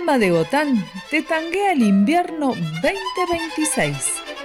Alma de Gotán te tanguea el invierno 2026.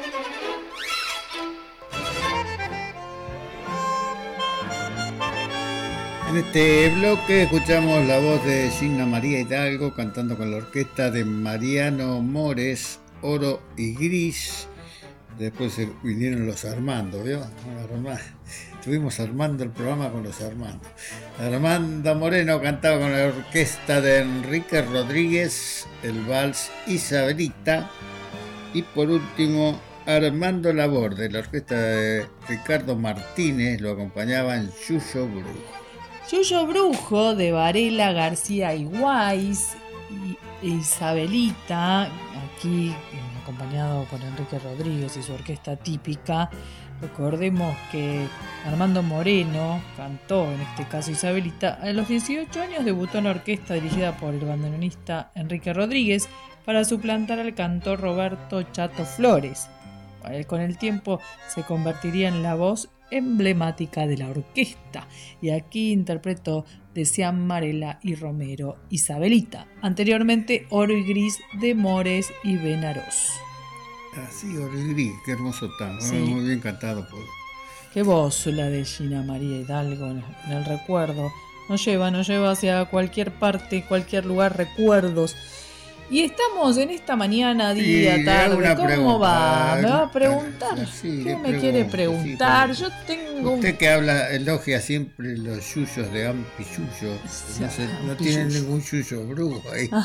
En este bloque escuchamos la voz de Gina María Hidalgo cantando con la orquesta de Mariano Mores, Oro y Gris. Después vinieron los Armando, ¿vio? Estuvimos armando el programa con los Armando. Armando Moreno cantaba con la orquesta de Enrique Rodríguez, el vals Isabelita. Y por último, Armando Labor, de la orquesta de Ricardo Martínez, lo acompañaba en Yuyo Brujo. Yuyo Brujo, de Varela, García y Guais, y Isabelita, aquí acompañado por Enrique Rodríguez y su orquesta típica. Recordemos que Armando Moreno cantó, en este caso Isabelita. A los 18 años debutó en la orquesta dirigida por el bandoneonista Enrique Rodríguez para suplantar al cantor Roberto Chato Flores. Con el tiempo se convertiría en la voz emblemática de la orquesta, y aquí interpretó de Sean Marela y Romero Isabelita, anteriormente Oro y Gris de Mores y Benarós. Así, Oro y Gris, qué hermoso tango, sí. Muy bien cantado por... Qué voz la de Gina María Hidalgo en el recuerdo, nos lleva hacia cualquier parte, cualquier lugar, recuerdos. Y estamos en esta mañana, día, tarde. ¿Cómo va? ¿Me va a preguntar? Sí, ¿qué me quiere preguntar? Sí, yo tengo... Usted que elogia siempre los yuyos de Ampi Yuyo. No tiene ningún yuyo brujo ahí.